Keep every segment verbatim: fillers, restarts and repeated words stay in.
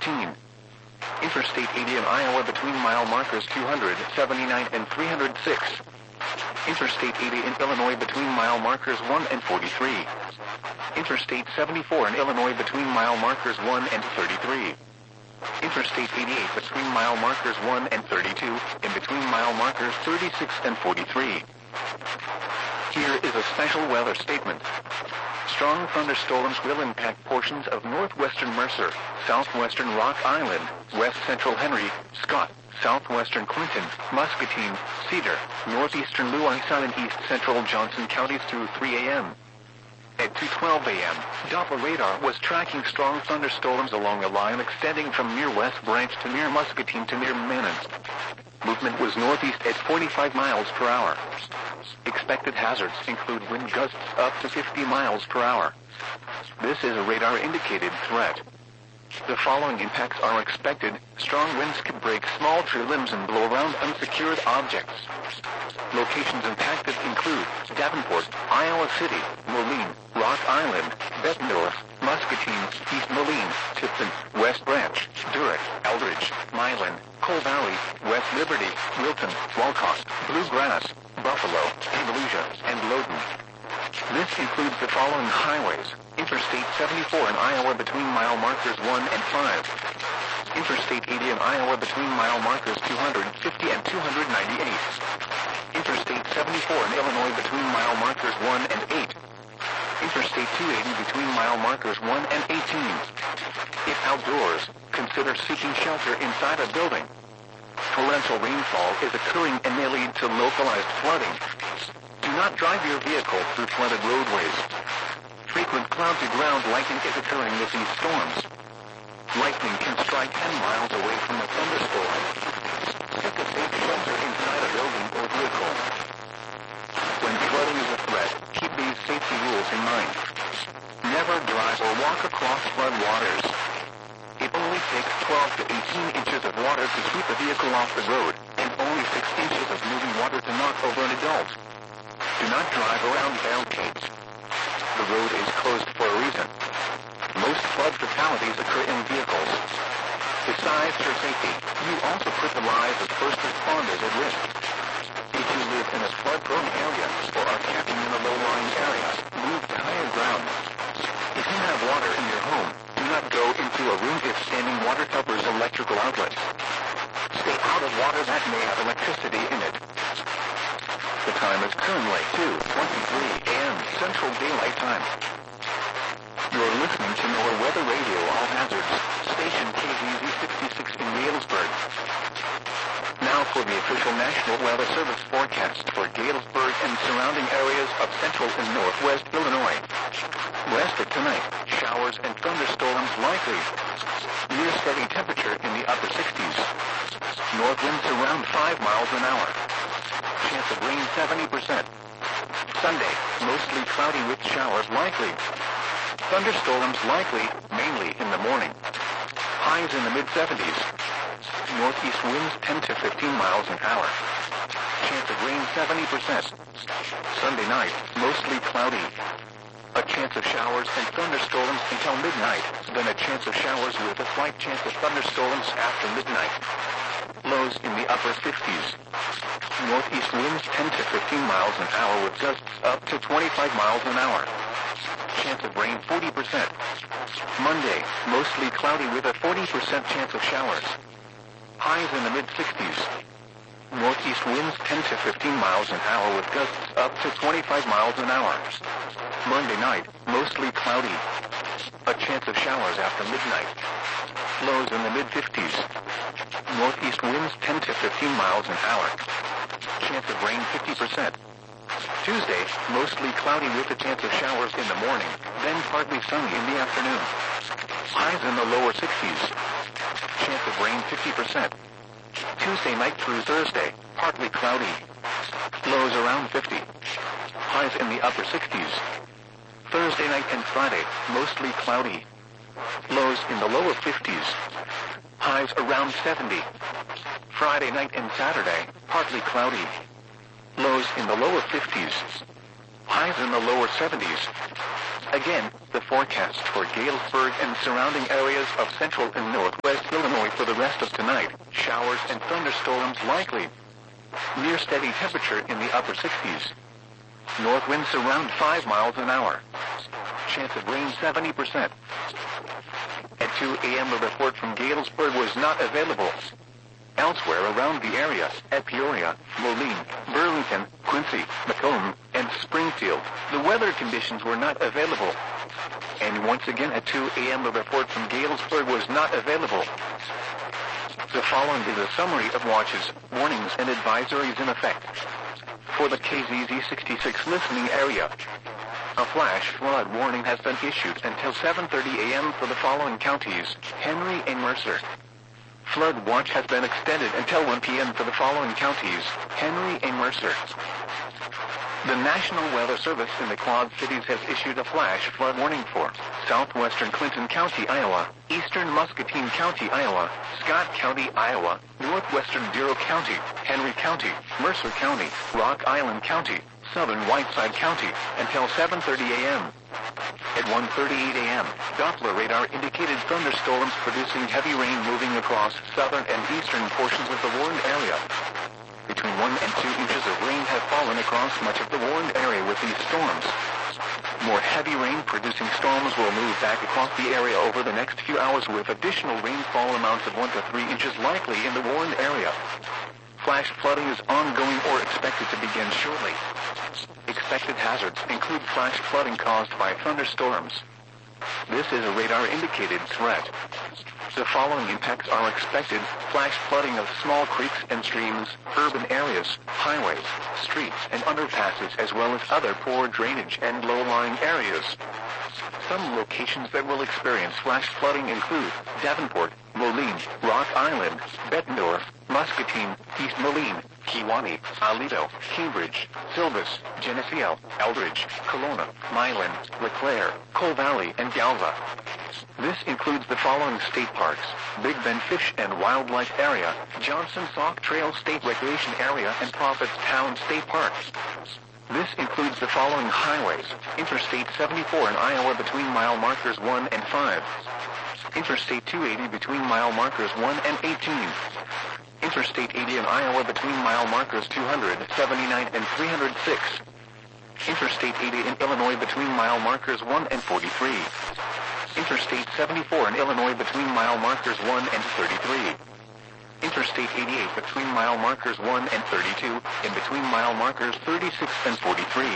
fifteen. Interstate eighty in Iowa between mile markers two hundred seventy-nine and three hundred six. Interstate eighty in Illinois between mile markers one and forty-three. Interstate seventy-four in Illinois between mile markers one and thirty-three. Interstate eighty-eight between mile markers one and thirty-two, in between mile markers thirty-six and forty-three. Here is a special weather statement. Strong thunderstorms will impact portions of northwestern Mercer, southwestern Rock Island, west central Henry, Scott, southwestern Clinton, Muscatine, Cedar, northeastern Lewis and east central Johnson counties through three a m At two twelve a m, Doppler radar was tracking strong thunderstorms along a line extending from near West Branch to near Muscatine to near Mannins. Movement was northeast at forty-five miles per hour. Expected hazards include wind gusts up to fifty miles per hour. This is a radar-indicated threat. The following impacts are expected. Strong winds can break small tree limbs and blow around unsecured objects. Locations impacted include Davenport, Iowa City, Moline, Rock Island, Bettendorf, Muscatine, East Moline, Tipton, West Branch, Durant, Eldridge, Milan, Coal Valley, West Liberty, Wilton, Walcott, Bluegrass, Buffalo, Andalusia, and Loudoun. This includes the following highways: Interstate seventy-four in Iowa between mile markers one and five. Interstate eighty in Iowa between mile markers two hundred fifty and two hundred ninety-eight. Interstate seventy-four in Illinois between mile markers one and eight. Interstate two eighty between mile markers one and eighteen. If outdoors, consider seeking shelter inside a building. Torrential rainfall is occurring and may lead to localized flooding. Do not drive your vehicle through flooded roadways. Frequent cloud-to-ground lightning is occurring with these storms. Lightning can strike ten miles away from a thunderstorm. Seek a safe shelter inside a building or vehicle. When flooding is a threat, keep these safety rules in mind. Never drive or walk across flood waters. It only takes twelve to eighteen inches of water to sweep a vehicle off the road, and only six inches of moving water to knock over an adult. Do not drive around barricades. The road is closed for a reason. Most flood fatalities occur in vehicles. Besides your safety, you also put the lives of first responders at risk. If you live in a flood-prone area or are camping in a low-lying area, move to higher ground. If you have water in your home, do not go into a room if standing water covers electrical outlets. Stay out of water that may have electricity in it. The time is currently two twenty-three a m Central Daylight Time. You're listening to NOAA Weather Radio All Hazards, station K Z Z sixty-six in Galesburg. Now for the official National Weather Service forecast for Galesburg and surrounding areas of central and northwest Illinois. West of tonight, showers and thunderstorms likely. Near steady temperature in the upper sixties. North winds around five miles an hour. Chance of rain seventy percent. Sunday, mostly cloudy with showers likely. Thunderstorms likely, mainly in the morning. Highs in the mid seventies. Northeast winds ten to fifteen miles an hour. Chance of rain seventy percent. Sunday night, mostly cloudy. A chance of showers and thunderstorms until midnight, then a chance of showers with a slight chance of thunderstorms after midnight. Lows in the upper fifties. Northeast winds ten to fifteen miles an hour with gusts up to twenty-five miles an hour. Chance of rain forty percent. Monday, mostly cloudy with a forty percent chance of showers. Highs in the mid sixties. Northeast winds ten to fifteen miles an hour with gusts up to twenty-five miles an hour. Monday night, mostly cloudy. A chance of showers after midnight. Lows in the mid fifties. Northeast winds ten to fifteen miles an hour. Chance of rain fifty percent. Tuesday, mostly cloudy with a chance of showers in the morning, then partly sunny in the afternoon. Highs in the lower sixties. Chance of rain fifty percent. Tuesday night through Thursday, partly cloudy. Lows around fifty. Highs in the upper sixties. Thursday night and Friday, mostly cloudy. Lows in the lower fifties. Highs around seventy. Friday night and Saturday, partly cloudy. Lows in the lower fifties. Highs in the lower seventies. Again, the forecast for Galesburg and surrounding areas of central and northwest Illinois for the rest of tonight, showers and thunderstorms likely. Near steady temperature in the upper sixties. North winds around five miles an hour. Chance of rain seventy percent. At two a m a report from Galesburg was not available. Elsewhere around the area, at Peoria, Moline, Burlington, Quincy, Macomb, and Springfield, the weather conditions were not available. And once again at two a m a report from Galesburg was not available. The following is a summary of watches, warnings, and advisories in effect. For the K Z Z sixty-six listening area, a flash flood warning has been issued until seven thirty a m for the following counties: Henry and Mercer. Flood watch has been extended until one p m for the following counties: Henry and Mercer. The National Weather Service in the Quad Cities has issued a flash flood warning for southwestern Clinton County, Iowa, eastern Muscatine County, Iowa, Scott County, Iowa, northwestern Bureau County, Henry County, Mercer County, Rock Island County, southern Whiteside County, until seven thirty a m At one thirty-eight a m, Doppler radar indicated thunderstorms producing heavy rain moving across southern and eastern portions of the warned area. Between one and two inches of rain have fallen across much of the warned area with these storms. More heavy rain-producing storms will move back across the area over the next few hours with additional rainfall amounts of one to three inches likely in the warned area. Flash flooding is ongoing or expected to begin shortly. Expected hazards include flash flooding caused by thunderstorms. This is a radar-indicated threat. The following impacts are expected: flash flooding of small creeks and streams, urban areas, highways, streets, and underpasses, as well as other poor drainage and low-lying areas. Some locations that will experience flash flooding include Davenport, Moline, Rock Island, Bettendorf, Muscatine, East Moline, Kewanee, Aledo, Cambridge, Silvis, Geneseo, Eldridge, Kelowna, Milan, LeClaire, Coal Valley, and Galva. This includes the following state parks: Big Bend Fish and Wildlife Area, Johnson Sauk Trail State Recreation Area, and Prophetstown State Parks. This includes the following highways: Interstate seventy-four in Iowa between mile markers one and five. Interstate two eighty between mile markers one and eighteen. Interstate eighty in Iowa between mile markers two seventy-nine and three oh six. Interstate eighty in Illinois between mile markers one and forty-three. Interstate seventy-four in Illinois between mile markers one and thirty-three. Interstate eighty-eight between mile markers one and thirty-two, in between mile markers thirty-six and forty-three.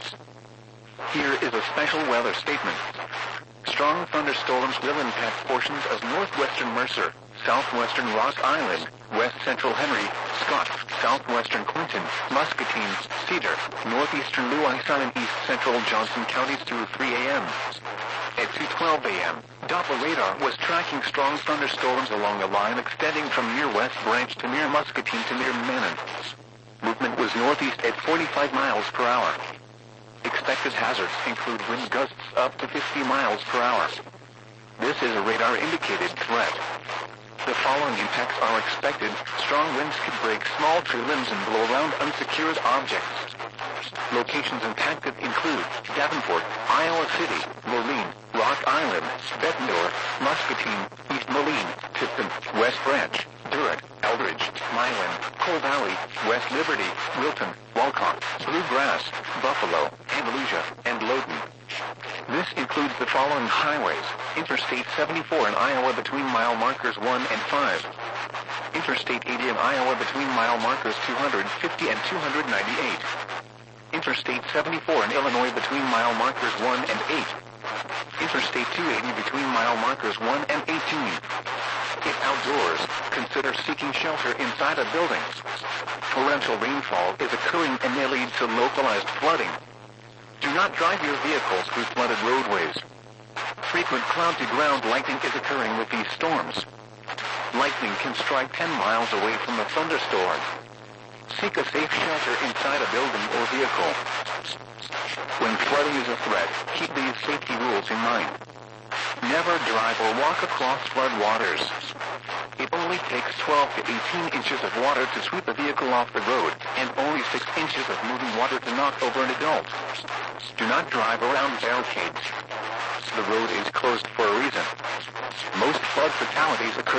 Here is a special weather statement. Strong thunderstorms will impact portions of northwestern Mercer, southwestern Rock Island, west central Henry, Scott, southwestern Clinton, Muscatine, Cedar, northeastern Louisa, and east central Johnson counties through three a m At two twelve a m, Doppler radar was tracking strong thunderstorms along a line extending from near West Branch to near Muscatine to near Manon. Movement was northeast at forty-five miles per hour. Expected hazards include wind gusts up to fifty miles per hour. This is a radar-indicated threat. The following impacts are expected: strong winds could break small tree limbs and blow around unsecured objects. Locations impacted include Davenport, Iowa City, Moline, Rock Island, Bettendorf, Muscatine, East Moline, Tipton, West Branch, Durant, Eldridge, Milan, Coal Valley, West Liberty, Wilton, Walcott, Bluegrass, Buffalo, Andalusia, and Loudoun. This includes the following highways: Interstate seventy-four in Iowa between mile markers one and five. Interstate eighty in Iowa between mile markers two fifty and two ninety-eight. Interstate seventy-four in Illinois between mile markers one and eight. Interstate two eighty between mile markers one and eighteen. If outdoors, consider seeking shelter inside a building. Torrential rainfall is occurring and may lead to localized flooding. Do not drive your vehicles through flooded roadways. Frequent cloud-to-ground lightning is occurring with these storms. Lightning can strike ten miles away from the thunderstorm. Seek a safe shelter inside a building or vehicle. When flooding is a threat, keep these safety rules in mind. Never drive or walk across flood waters. It only takes twelve to eighteen inches of water to sweep a vehicle off the road, and only six inches of moving water to knock over an adult. Do not drive around barricades. The road is closed for a reason. Most flood fatalities occur